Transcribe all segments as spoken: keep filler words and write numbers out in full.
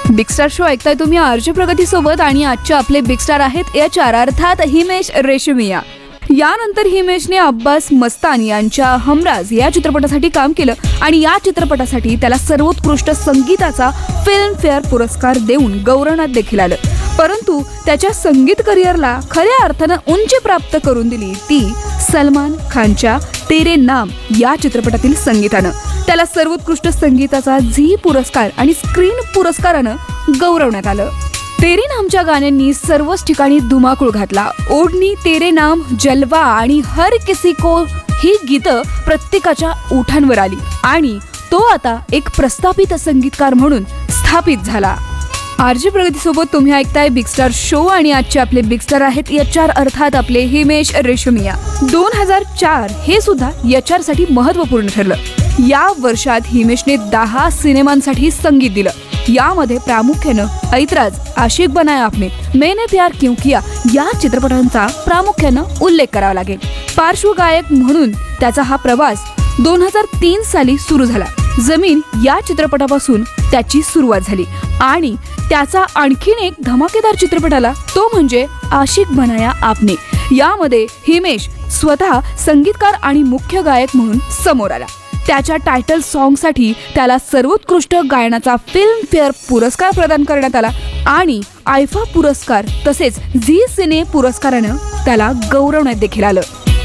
Big star show ऐकताय तुम्ही RJ प्रगती सोबत आणि आजचे आपले बिग स्टार आहेत एच आर अर्थात हिमेश रेशमिया। यानंतर हिमेशने अब्बास मस्तान यांच्या हमराज या चित्रपटासाठी काम केलं आणि या चित्रपटासाठी त्याला सर्वोत्कृष्ट संगीताचा फिल्मफेअर पुरस्कार देऊन गौरवण्यात देखील आलं। परंतु त्याच्या संगीत करिअरला खऱ्या अर्थानं उंची प्राप्त करून दिली ती सलमान खानच्या तेरे नाम या चित्रपटातील संगीतानं। त्याला सर्वोत्कृष्ट संगीताचा झी पुरस्कार आणि स्क्रीन पुरस्कारानं गौरवण्यात आलं। तेरे नामच्या गाण्यांनी सर्वच ठिकाणी धुमाकूळ घातला। ओढणी, तेरे नाम, जलवा आणि हर किसी को ही गीतं प्रत्येकाच्या ओठांवर आली आणि तो आता एक प्रस्थापित संगीतकार म्हणून स्थापित झाला। आरजे प्रगती सोबत तुम्ही ऐकताय बिग स्टार शो आणि आजचे आपले बिग स्टार आहेत एच आर अर्थात आपले हिमेश रेशमिया। दोन हजार चार हे सुद्धा एच आर साठी महत्वपूर्ण ठरलं। या वर्षात हिमेशने दहा सिनेमांसाठी संगीत दिलं। यामध्ये प्रामुख्यानं ऐतराज, आशिक बनाया आपने, मैंने प्यार क्यों किया या चित्रपटांचा प्रामुख्यानं उल्लेख करावा लागेल। पार्श्वगायक म्हणून त्याचा हा प्रवास दोन हजार तीन साली सुरू झाला। जमीन या चित्रपटापासून त्याची सुरुवात झाली आणि त्याचा आणखीन एक धमाकेदार चित्रपट आला तो म्हणजे आशिक बनाया आपने। यामध्ये हिमेश स्वतः संगीतकार आणि मुख्य गायक म्हणून समोर आला। त्याच्या टायटल सॉन्गसाठी त्याला सर्वोत्कृष्ट गायनाचा फिल्मफेअर पुरस्कार प्रदान करण्यात आला आणि आयफा पुरस्कार तसेच झी सिने पुरस्कारानं त्याला गौरवण्यात देखील आलं।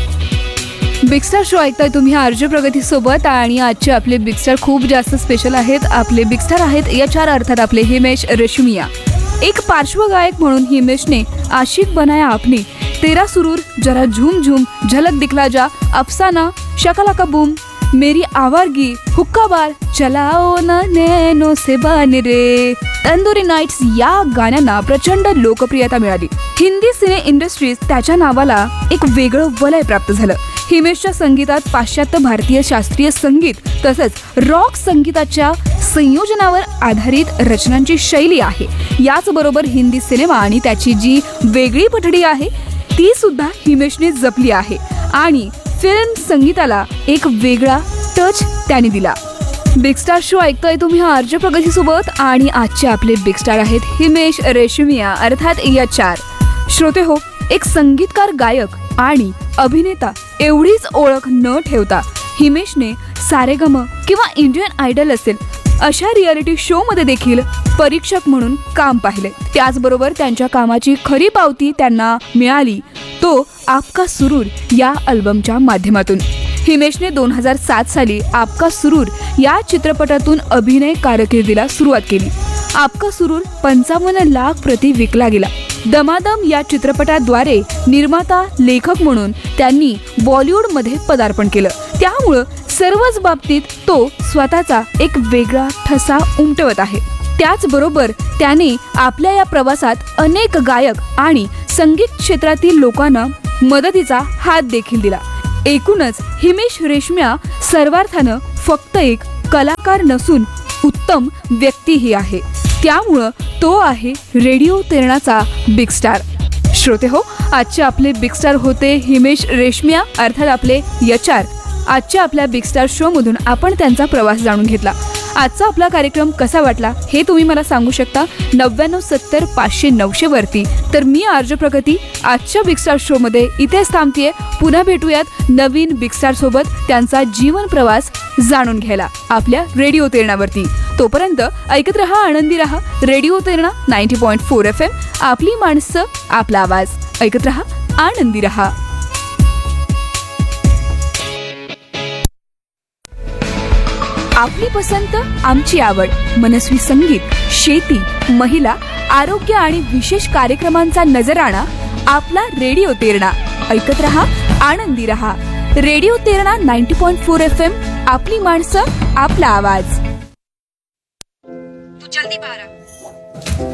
बिग स्टार शो ऐकताय तुम्ही आरजे प्रगती सोबत आणि आजचे आपले बिग स्टार खूप जास्त स्पेशल आहेत। आपले बिग स्टार आहेत एच आर अर्थात आपले हिमेश रेशमिया। एक पार्श्वगायक म्हणून हिमेशने आशिक बनाया आपने, तेरा सुरूर, जरा झूम झूम, झलक दिखला जा, अफसाना, शकलाका बूम, मेरी आवारगी, हुक्का बार, चलाओ ना नैनो से बान रे, तंदुरी नाइट्स या गाण्यांना प्रचंड लोकप्रियता मिळाली। हिंदी सिने इंडस्ट्रीज त्याच्या नावाला एक वेगळं वलय प्राप्त झालं। हिमेशच्या संगीतात पाश्चात्य भारतीय शास्त्रीय संगीत तसंच रॉक संगीताच्या संयोजनावर आधारित रचनांची शैली आहे। याचबरोबर हिंदी सिनेमा आणि त्याची जी वेगळी पठडी आहे ती सुद्धा हिमेशने जपली आहे आणि फिल्म संगीताला एक वेगळा टच त्याने दिला। बिग स्टार शो ऐकताय तुम्ही आरजे प्रगती सोबत आणि आजचे आपले बिग स्टार आहेत हिमेश रेशमिया अर्थात एच आर। श्रोते हो, एक संगीतकार, गायक आणि अभिनेता एवढीच ओळख न ठेवता हिमेशने सारेगम किंवा इंडियन आयडल असेल अशा रियालिटी शो मध्ये देखील परीक्षक म्हणून काम पाहिले। त्याचबरोबर त्यांच्या कामाची खरी पावती त्यांना मिळाली तो आपका सुरूर या अल्बमच्या माध्यमातून। हिमेशने दोन हजार सात साली आपका सुरूर या चित्रपटातून अभिनय कारकिर्दीला सुरुवात केली। आपका सुरूर पंचावन्न लाख प्रती विकला गेला। दमादम या चित्रपटाद्वारे निर्माता, लेखक म्हणून त्यांनी बॉलिवूडमध्ये पदार्पण केलं। त्यामुळं सर्वच बाबतीत तो स्वतःचा एक वेगळा ठसा उमटवत आहे। त्याचबरोबर त्याने आपल्या या प्रवासात अनेक गायक आणि संगीत क्षेत्रातील लोकांना मदतीचा हात देखील दिला। एकूणच हिमेश रेशमिया सर्वार्थानं फक्त एक कलाकार नसून उत्तम व्यक्तीही आहे। त्यामुळं तो आहे रेडिओ तेरणाचा बिग स्टार। श्रोते हो, आजचे आपले बिग स्टार होते हिमेश रेशमिया अर्थात आपले एच आर। आजच्या आपल्या बिग स्टार शो मधून आपण त्यांचा प्रवास जाणून घेतला। आजचा आपला कार्यक्रम कसा वाटला हे तुम्ही मला सांगू शकता नव्याण्णव सत्तर पाचशे नऊशे वरती। तर मी आरजे प्रगती आजच्या बिग स्टार शो मध्ये इथेच थांबतेय। पुन्हा भेटूयात नवीन बिग स्टार सोबत त्यांचा जीवन प्रवास जाणून घ्यायला आपल्या रेडिओ तेरणावरती। तोपर्यंत ऐकत रहा, आनंदी रहा। Radio Terna ninety point four F M, आपली माणसं, आपला आवाज। ऐकत रहा, आनंदी रहा। आपली पसंत, आमची आवड, मनस्वी संगीत, शेती, महिला, आरोग्य आणि विशेष कार्यक्रमांचा नजराणा आपला रेडिओ तेरणा। ऐकत रहा, आनंदी रहा। Radio Terna ninety point four F M, आपली माणसं, आपला आवाज। तू जल्दी बाहर आ।